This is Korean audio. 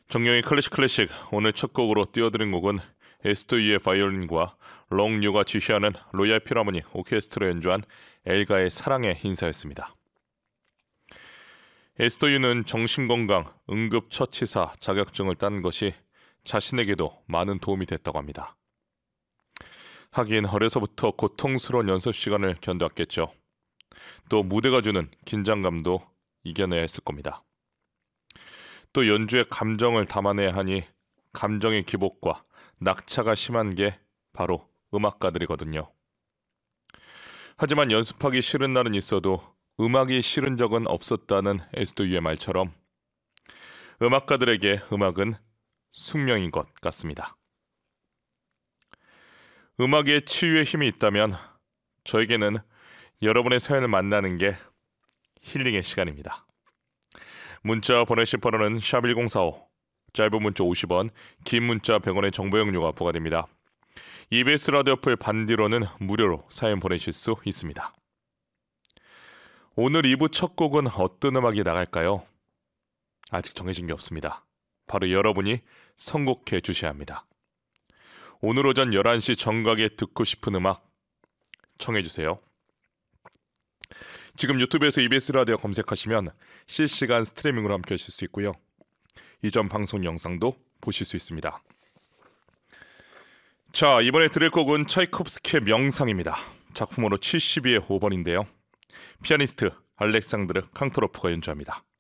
정용의 클래식 오늘 첫 곡으로 띄워드린 곡은 에스토이의 바이올린과 롱류가 지휘하는 로얄 필하모닉 오케스트라 연주한 엘가의 사랑의 인사였습니다. 에스토이는 정신건강 응급처치사 자격증을 딴 것이 자신에게도 많은 도움이 됐다고 합니다. 하긴 어려서부터 고통스러운 연습 시간을 견뎌왔겠죠. 또 무대가 주는 긴장감도 이겨내야 했을 겁니다. 또 연주에 감정을 담아내야 하니 감정의 기복과 낙차가 심한 게 바로 음악가들이거든요. 하지만 연습하기 싫은 날은 있어도 음악이 싫은 적은 없었다는 에스토이의 말처럼 음악가들에게 음악은 숙명인 것 같습니다. 음악에 치유의 힘이 있다면 저에게는 여러분의 사연을 만나는 게 힐링의 시간입니다. 문자 보내실 번호는 샵1045, 짧은 문자 50원, 긴 문자 100원의 정보 용료가 부과됩니다. EBS 라디오 어플 반디로는 무료로 사연 보내실 수 있습니다. 오늘 2부 첫 곡은 어떤 음악이 나갈까요? 아직 정해진 게 없습니다. 바로 여러분이 선곡해 주셔야 합니다. 오늘 오전 11시 정각에 듣고 싶은 음악 청해 주세요. 지금 유튜브에서 EBS 라디오 검색하시면 실시간 스트리밍으로 함께 하실 수 있고요. 이전 방송 영상도 보실 수 있습니다. 자, 이번에 들을 곡은 차이콥스키의 명상입니다. 작품으로 72의 5번인데요. 피아니스트 알렉산드르 캉토로프가 연주합니다.